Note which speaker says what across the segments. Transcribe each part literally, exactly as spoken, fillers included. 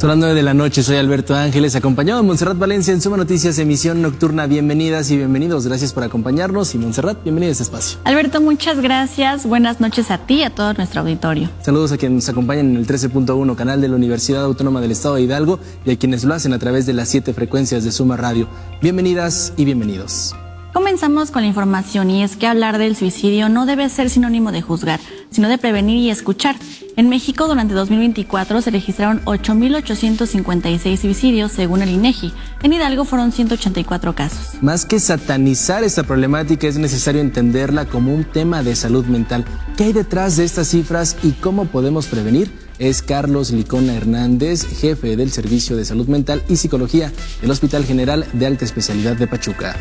Speaker 1: Son las nueve de la noche, soy Alberto Ángeles, acompañado de Montserrat Valencia en Suma Noticias, emisión nocturna. Bienvenidas y bienvenidos, gracias por acompañarnos. Y Montserrat, bienvenida a este espacio.
Speaker 2: Alberto, muchas gracias, buenas noches a ti y a todo nuestro auditorio.
Speaker 1: Saludos a quienes nos acompañan en el trece punto uno canal de la Universidad Autónoma del Estado de Hidalgo y a quienes lo hacen a través de las siete frecuencias de Suma Radio. Bienvenidas y bienvenidos.
Speaker 2: Comenzamos con la información, y es que hablar del suicidio no debe ser sinónimo de juzgar, sino de prevenir y escuchar. En México, durante dos mil veinticuatro, se registraron ocho mil ochocientos cincuenta y seis suicidios, según el INEGI. En Hidalgo fueron ciento ochenta y cuatro casos.
Speaker 1: Más que satanizar esta problemática, es necesario entenderla como un tema de salud mental. ¿Qué hay detrás de estas cifras y cómo podemos prevenir? Es Carlos Licona Hernández, jefe del Servicio de Salud Mental y Psicología del Hospital General de Alta Especialidad de Pachuca.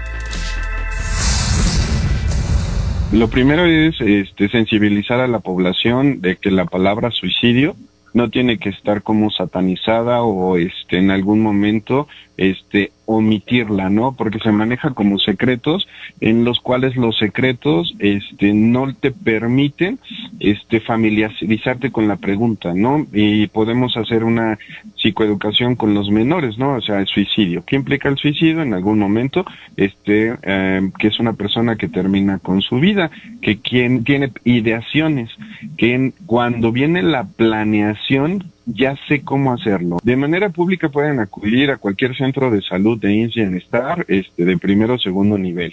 Speaker 3: Lo primero es este, sensibilizar a la población de que la palabra suicidio no tiene que estar como satanizada o este en algún momento este omitirla, ¿no? Porque se maneja como secretos, en los cuales los secretos este no te permiten este familiarizarte con la pregunta, ¿no? Y podemos hacer una psicoeducación con los menores, ¿no? O sea, el suicidio. ¿Qué implica el suicidio? En algún momento, este, eh, que es una persona que termina con su vida, que quien tiene ideaciones, que en, cuando viene la planeación, ya sé cómo hacerlo. De manera pública pueden acudir a cualquier centro de salud de I M S S S Bienestar, este, de primero o segundo nivel.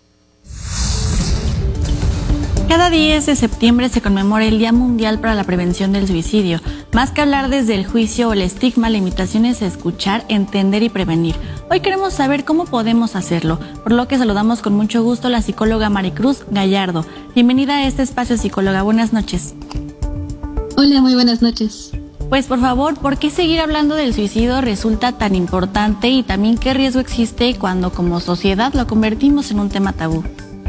Speaker 2: Cada diez de septiembre se conmemora el Día Mundial para la Prevención del Suicidio. Más que hablar desde el juicio o el estigma, la invitación es escuchar, entender y prevenir. Hoy queremos saber cómo podemos hacerlo, por lo que saludamos con mucho gusto a la psicóloga Maricruz Gallardo. Bienvenida a este espacio, psicóloga. Buenas noches.
Speaker 4: Hola, muy buenas noches.
Speaker 2: Pues por favor, ¿por qué seguir hablando del suicidio resulta tan importante y también qué riesgo existe cuando como sociedad lo convertimos en un tema tabú?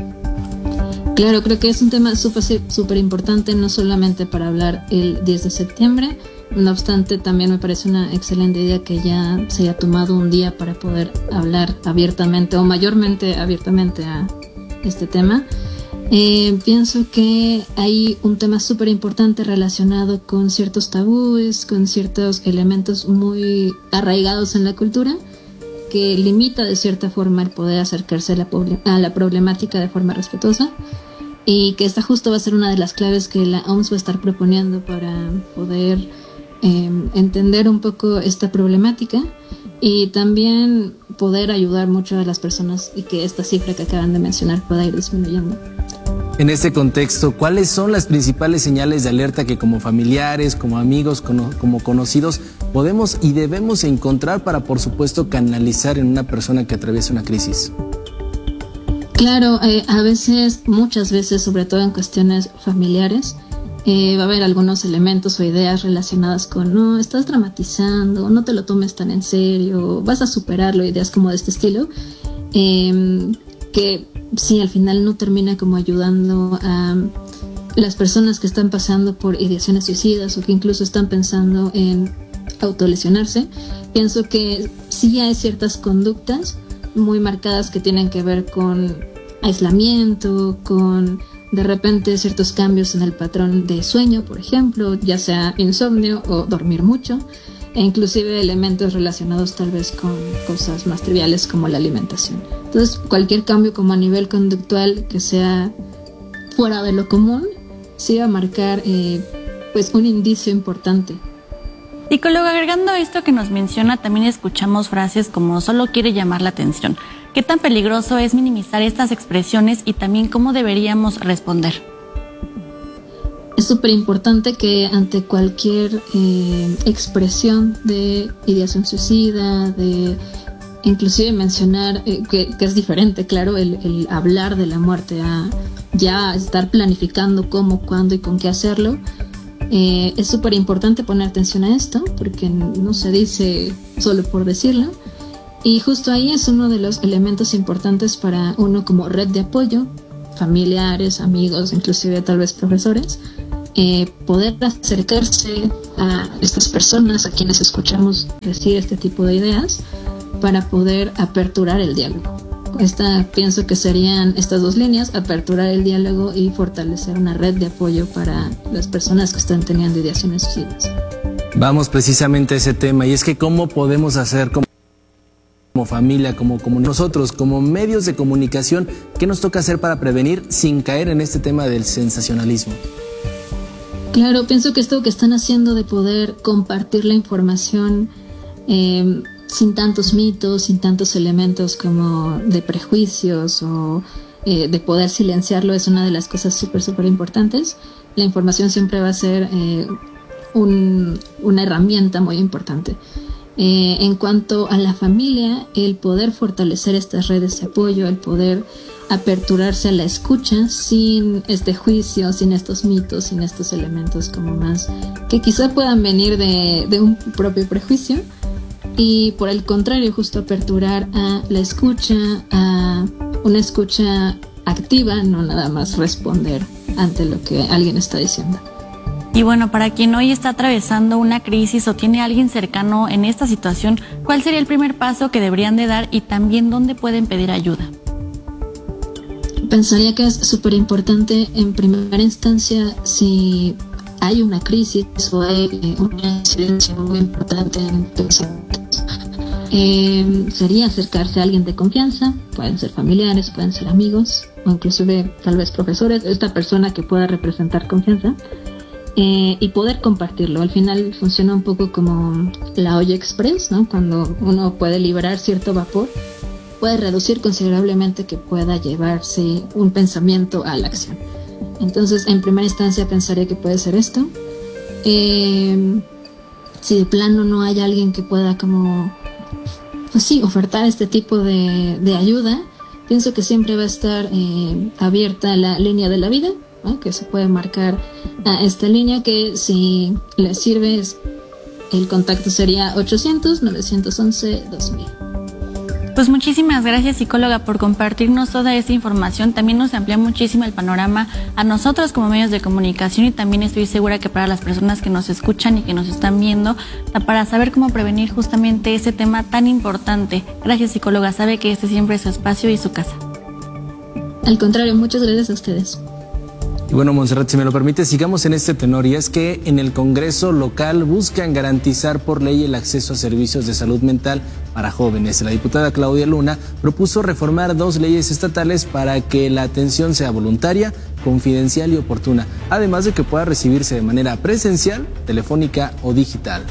Speaker 4: Claro, creo que es un tema súper súper importante, no solamente para hablar el diez de septiembre, no obstante también me parece una excelente idea que ya se haya tomado un día para poder hablar abiertamente o mayormente abiertamente a este tema. Eh, pienso que hay un tema súper importante relacionado con ciertos tabúes, con ciertos elementos muy arraigados en la cultura, que limita de cierta forma el poder acercarse a la, a la problemática de forma respetuosa, y que esta justo va a ser una de las claves que la O M S va a estar proponiendo para poder eh, entender un poco esta problemática y también poder ayudar mucho a las personas y que esta cifra que acaban de mencionar pueda ir disminuyendo.
Speaker 1: En este contexto, ¿cuáles son las principales señales de alerta que como familiares, como amigos, como conocidos podemos y debemos encontrar para, por supuesto, canalizar en una persona que atraviesa una crisis?
Speaker 4: Claro, eh, a veces, muchas veces, sobre todo en cuestiones familiares, eh, va a haber algunos elementos o ideas relacionadas con no, estás dramatizando, no te lo tomes tan en serio, vas a superarlo, ideas como de este estilo, eh, que sí, al final no termina como ayudando a las personas que están pasando por ideaciones suicidas o que incluso están pensando en autolesionarse. Pienso que sí hay ciertas conductas muy marcadas que tienen que ver con aislamiento, con de repente ciertos cambios en el patrón de sueño, por ejemplo, ya sea insomnio o dormir mucho, e inclusive elementos relacionados tal vez con cosas más triviales como la alimentación. Entonces, cualquier cambio como a nivel conductual que sea fuera de lo común, sí va a marcar eh, pues un indicio importante.
Speaker 2: Psicóloga, agregando esto que nos menciona, también escuchamos frases como solo quiere llamar la atención. ¿Qué tan peligroso es minimizar estas expresiones y también cómo deberíamos responder?
Speaker 4: Es súper importante que ante cualquier eh, expresión de ideación suicida, de inclusive mencionar, eh, que, que es diferente, claro, el, el hablar de la muerte a ya estar planificando cómo, cuándo y con qué hacerlo, eh, es súper importante poner atención a esto, porque no se dice solo por decirlo, y justo ahí es uno de los elementos importantes para uno como red de apoyo, familiares, amigos, inclusive tal vez profesores, Eh, poder acercarse a estas personas a quienes escuchamos decir este tipo de ideas para poder aperturar el diálogo. Esta, pienso que serían estas dos líneas: aperturar el diálogo y fortalecer una red de apoyo para las personas que están teniendo ideaciones suicidas.
Speaker 1: Vamos precisamente a ese tema, y es que cómo podemos hacer como, como familia, como, como nosotros, como medios de comunicación, qué nos toca hacer para prevenir sin caer en este tema del sensacionalismo.
Speaker 4: Claro, pienso que esto que están haciendo de poder compartir la información eh, sin tantos mitos, sin tantos elementos como de prejuicios o eh, de poder silenciarlo es una de las cosas súper, súper importantes. La información siempre va a ser eh, un, una herramienta muy importante. Eh, en cuanto a la familia, el poder fortalecer estas redes de apoyo, el poder aperturarse a la escucha sin este juicio, sin estos mitos, sin estos elementos como más que quizá puedan venir de, de un propio prejuicio, y por el contrario justo aperturar a la escucha, a una escucha activa, no nada más responder ante lo que alguien está diciendo.
Speaker 2: Y bueno, para quien hoy está atravesando una crisis o tiene a alguien cercano en esta situación, ¿cuál sería el primer paso que deberían de dar y también dónde pueden pedir ayuda?
Speaker 4: Pensaría que es súper importante en primera instancia, si hay una crisis o hay una incidencia muy importante en pensamientos, eh, sería acercarse a alguien de confianza, pueden ser familiares, pueden ser amigos o inclusive tal vez profesores, esta persona que pueda representar confianza, eh, y poder compartirlo. Al final funciona un poco como la olla express, ¿no? Cuando uno puede liberar cierto vapor, puede reducir considerablemente que pueda llevarse un pensamiento a la acción. Entonces, en primera instancia pensaría que puede ser esto. Eh, si de plano no hay alguien que pueda como, pues sí, ofertar este tipo de, de ayuda, pienso que siempre va a estar eh, abierta la línea de la vida, ¿no? Que se puede marcar a esta línea, que si le sirve, el contacto sería ochocientos, novecientos once, dos mil.
Speaker 2: Pues muchísimas gracias, psicóloga, por compartirnos toda esta información. También nos amplía muchísimo el panorama a nosotros como medios de comunicación, y también estoy segura que para las personas que nos escuchan y que nos están viendo, para saber cómo prevenir justamente ese tema tan importante. Gracias, psicóloga. Sabe que este siempre es su espacio y su casa.
Speaker 4: Al contrario, muchas gracias a ustedes.
Speaker 1: Y bueno, Montserrat, si me lo permite, sigamos en este tenor, y es que en el Congreso local buscan garantizar por ley el acceso a servicios de salud mental para jóvenes. La diputada Claudia Luna propuso reformar dos leyes estatales para que la atención sea voluntaria, confidencial y oportuna, además de que pueda recibirse de manera presencial, telefónica o digital.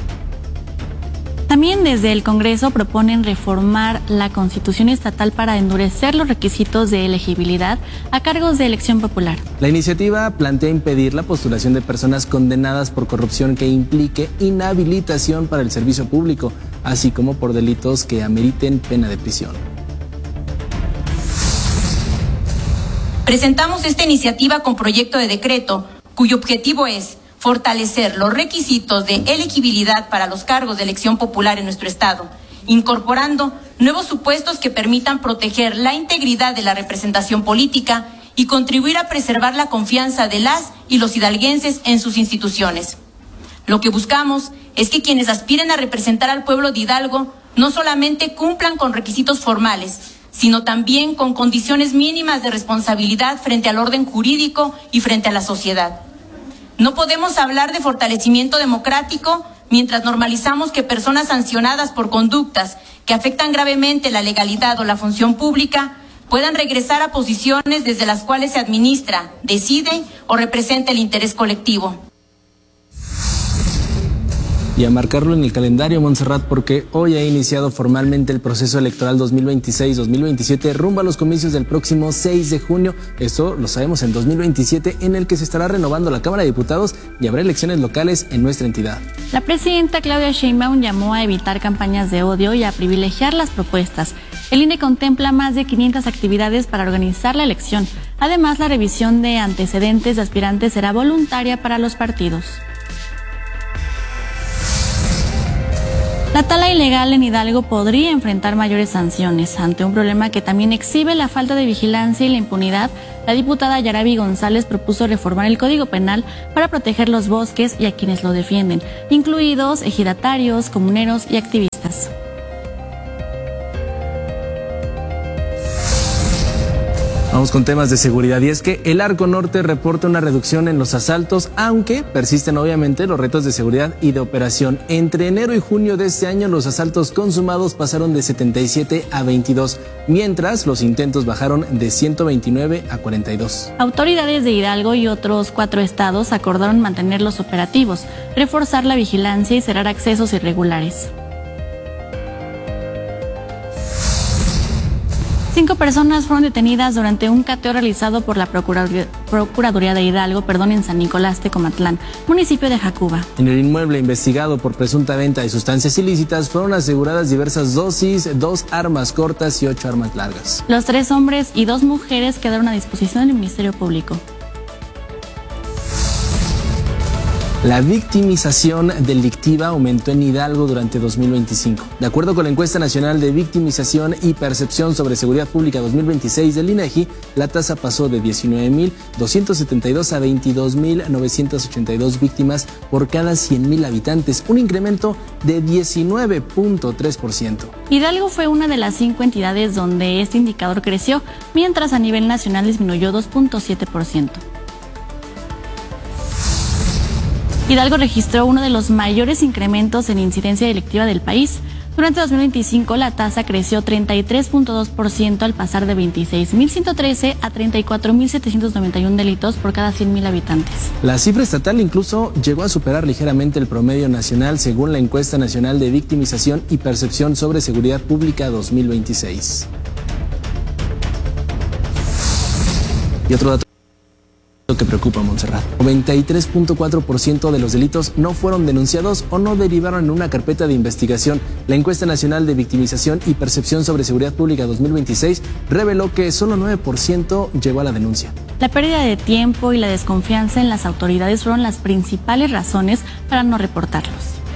Speaker 2: También desde el Congreso proponen reformar la Constitución estatal para endurecer los requisitos de elegibilidad a cargos de elección popular.
Speaker 1: La iniciativa plantea impedir la postulación de personas condenadas por corrupción que implique inhabilitación para el servicio público, así como por delitos que ameriten pena de prisión.
Speaker 5: Presentamos esta iniciativa con proyecto de decreto, cuyo objetivo es fortalecer los requisitos de elegibilidad para los cargos de elección popular en nuestro estado, incorporando nuevos supuestos que permitan proteger la integridad de la representación política y contribuir a preservar la confianza de las y los hidalguenses en sus instituciones. Lo que buscamos es que quienes aspiren a representar al pueblo de Hidalgo no solamente cumplan con requisitos formales, sino también con condiciones mínimas de responsabilidad frente al orden jurídico y frente a la sociedad. No podemos hablar de fortalecimiento democrático mientras normalizamos que personas sancionadas por conductas que afectan gravemente la legalidad o la función pública puedan regresar a posiciones desde las cuales se administra, decide o representa el interés colectivo.
Speaker 1: Y a marcarlo en el calendario, Montserrat, porque hoy ha iniciado formalmente el proceso electoral dos mil veintiséis dos mil veintisiete rumbo a los comicios del próximo seis de junio. Esto lo sabemos en dos mil veintisiete, en el que se estará renovando la Cámara de Diputados y habrá elecciones locales en nuestra entidad.
Speaker 2: La presidenta Claudia Sheinbaum llamó a evitar campañas de odio y a privilegiar las propuestas. El I N E contempla más de quinientas actividades para organizar la elección. Además, la revisión de antecedentes de aspirantes será voluntaria para los partidos. La tala ilegal en Hidalgo podría enfrentar mayores sanciones. Ante un problema que también exhibe la falta de vigilancia y la impunidad, la diputada Yarabi González propuso reformar el Código Penal para proteger los bosques y a quienes lo defienden, incluidos ejidatarios, comuneros y activistas.
Speaker 1: Vamos con temas de seguridad y es que el Arco Norte reporta una reducción en los asaltos, aunque persisten obviamente los retos de seguridad y de operación. Entre enero y junio de este año los asaltos consumados pasaron de setenta y siete a veintidós, mientras los intentos bajaron de ciento veintinueve a cuarenta y dos.
Speaker 2: Autoridades de Hidalgo y otros cuatro estados acordaron mantener los operativos, reforzar la vigilancia y cerrar accesos irregulares. Cinco personas fueron detenidas durante un cateo realizado por la Procuraduría, Procuraduría de Hidalgo, perdón, en San Nicolás Tecomatlán, municipio de Jacuba.
Speaker 1: En el inmueble investigado por presunta venta de sustancias ilícitas fueron aseguradas diversas dosis, dos armas cortas y ocho armas largas.
Speaker 2: Los tres hombres y dos mujeres quedaron a disposición del Ministerio Público.
Speaker 1: La victimización delictiva aumentó en Hidalgo durante dos mil veinticinco. De acuerdo con la encuesta nacional de victimización y percepción sobre seguridad pública dos mil veintiséis del INEGI, la tasa pasó de diecinueve mil doscientos setenta y dos a veintidós mil novecientos ochenta y dos víctimas por cada cien mil habitantes, un incremento de diecinueve punto tres por ciento.
Speaker 2: Hidalgo fue una de las cinco entidades donde este indicador creció, mientras a nivel nacional disminuyó dos punto siete por ciento. Hidalgo registró uno de los mayores incrementos en incidencia delictiva del país. Durante dos mil veinticinco la tasa creció treinta y tres punto dos por ciento al pasar de veintiséis mil ciento trece a treinta y cuatro mil setecientos noventa y uno delitos por cada cien mil habitantes.
Speaker 1: La cifra estatal incluso llegó a superar ligeramente el promedio nacional según la encuesta nacional de victimización y percepción sobre seguridad pública dos mil veintiséis. Y otro dato que preocupa a Montserrat. noventa y tres punto cuatro por ciento de los delitos no fueron denunciados o no derivaron en una carpeta de investigación. La encuesta nacional de victimización y percepción sobre seguridad pública dos mil veintiséis reveló que solo nueve por ciento llegó a la denuncia.
Speaker 2: La pérdida de tiempo y la desconfianza en las autoridades fueron las principales razones para no reportarlos.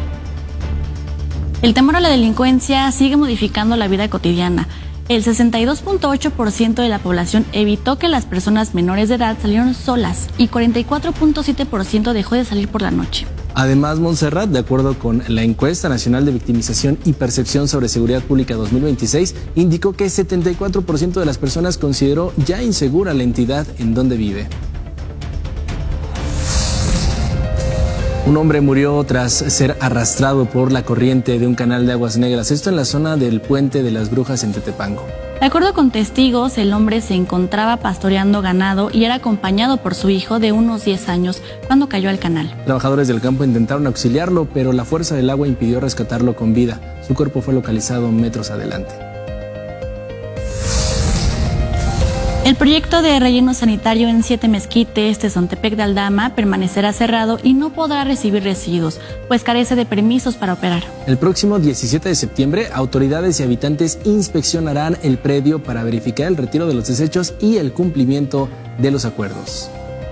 Speaker 2: El temor a la delincuencia sigue modificando la vida cotidiana. El sesenta y dos punto ocho por ciento de la población evitó que las personas menores de edad salieran solas y cuarenta y cuatro punto siete por ciento dejó de salir por la noche.
Speaker 1: Además, Montserrat, de acuerdo con la encuesta nacional de victimización y percepción sobre seguridad pública dos mil veintiséis, indicó que setenta y cuatro por ciento de las personas consideró ya insegura la entidad en donde vive. Un hombre murió tras ser arrastrado por la corriente de un canal de aguas negras, esto en la zona del Puente de las Brujas en Tetepango.
Speaker 2: De acuerdo con testigos, el hombre se encontraba pastoreando ganado y era acompañado por su hijo de unos diez años cuando cayó al canal.
Speaker 1: Trabajadores del campo intentaron auxiliarlo, pero la fuerza del agua impidió rescatarlo con vida. Su cuerpo fue localizado metros adelante.
Speaker 2: El proyecto de relleno sanitario en Siete Mezquites, Tezontepec de Aldama, permanecerá cerrado y no podrá recibir residuos, pues carece de permisos para operar.
Speaker 1: El próximo diecisiete de septiembre, autoridades y habitantes inspeccionarán el predio para verificar el retiro de los desechos y el cumplimiento de los acuerdos.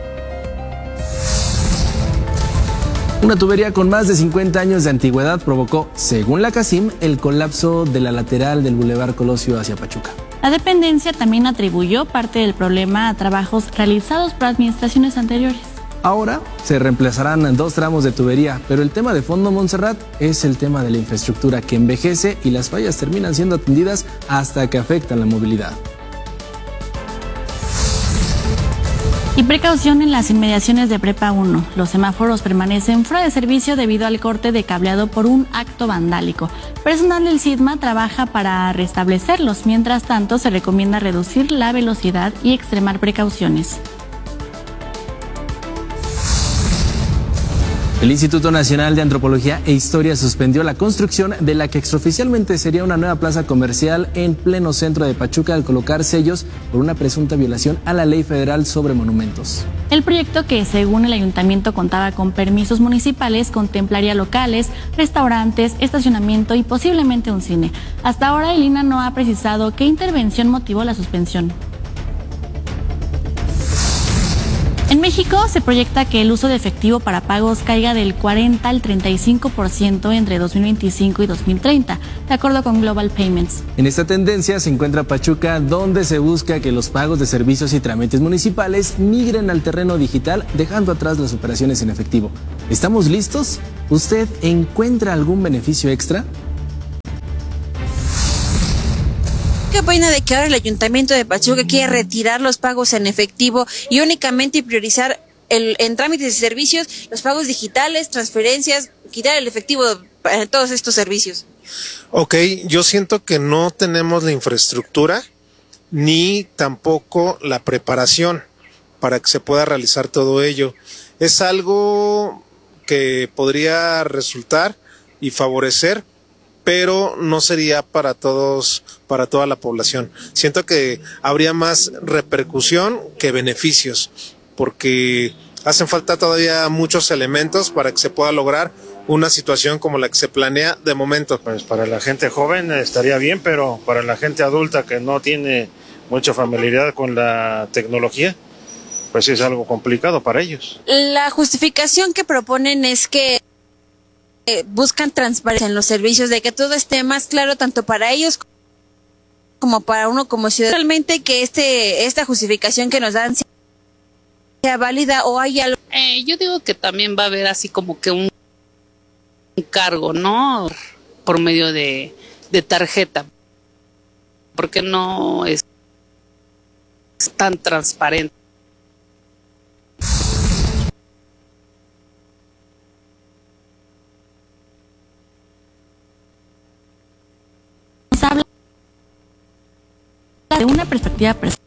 Speaker 1: Una tubería con más de cincuenta años de antigüedad provocó, según la CACIM, el colapso de la lateral del Boulevard Colosio hacia Pachuca.
Speaker 2: La dependencia también atribuyó parte del problema a trabajos realizados por administraciones anteriores.
Speaker 1: Ahora se reemplazarán dos tramos de tubería, pero el tema de fondo, Montserrat, es el tema de la infraestructura que envejece y las fallas terminan siendo atendidas hasta que afectan la movilidad.
Speaker 2: Y precaución en las inmediaciones de Prepa uno. Los semáforos permanecen fuera de servicio debido al corte de cableado por un acto vandálico. Personal del SIDMA trabaja para restablecerlos. Mientras tanto, se recomienda reducir la velocidad y extremar precauciones.
Speaker 1: El Instituto Nacional de Antropología e Historia suspendió la construcción de la que extraoficialmente sería una nueva plaza comercial en pleno centro de Pachuca al colocar sellos por una presunta violación a la ley federal sobre monumentos.
Speaker 2: El proyecto, que según el ayuntamiento contaba con permisos municipales, contemplaría locales, restaurantes, estacionamiento y posiblemente un cine. Hasta ahora el I N A no ha precisado qué intervención motivó la suspensión. En México se proyecta que el uso de efectivo para pagos caiga del cuarenta al treinta y cinco por ciento entre dos mil veinticinco y dos mil treinta, de acuerdo con Global Payments.
Speaker 1: En esta tendencia se encuentra Pachuca, donde se busca que los pagos de servicios y trámites municipales migren al terreno digital, dejando atrás las operaciones en efectivo. ¿Estamos listos? ¿Usted encuentra algún beneficio extra?
Speaker 6: ¿Qué opina de que ahora el Ayuntamiento de Pachuca quiere retirar los pagos en efectivo y únicamente priorizar el, en trámites y servicios los pagos digitales, transferencias, quitar el efectivo para todos estos servicios?
Speaker 7: Ok, yo siento que no tenemos la infraestructura ni tampoco la preparación para que se pueda realizar todo ello. Es algo que podría resultar y favorecer, pero no sería para todos, para toda la población. Siento que habría más repercusión que beneficios, porque hacen falta todavía muchos elementos para que se pueda lograr una situación como la que se planea de momento.
Speaker 8: Pues para la gente joven estaría bien, pero para la gente adulta que no tiene mucha familiaridad con la tecnología, pues es algo complicado para ellos.
Speaker 6: La justificación que proponen es que eh, buscan transparencia en los servicios, de que todo esté más claro tanto para ellos como para uno como ciudadano. Realmente que este esta justificación que nos dan sea válida o hay algo.
Speaker 9: Eh, yo digo que también va a haber así como que un, un cargo, ¿no? Por medio de, de tarjeta, porque no es, es tan transparente.
Speaker 2: Habla de una perspectiva personal.